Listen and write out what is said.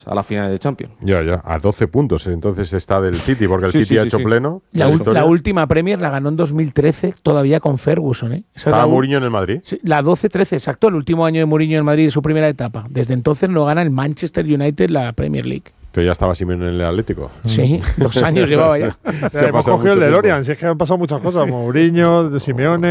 a la final de Champions. Ya, a 12 puntos. Entonces está del City, porque el City ha hecho pleno. La última Premier la ganó en 2013, todavía con Ferguson, ¿eh? ¿Estaba Mourinho en el Madrid? Sí, la 12-13, exacto, el último año de Mourinho en el Madrid, su primera etapa. Desde entonces no gana el Manchester United la Premier League. Pero ya estaba Simeone en el Atlético. Sí, 2 años llevaba ya. Hemos cogido el DeLorean, si es que han pasado muchas cosas. Mourinho, Simeone…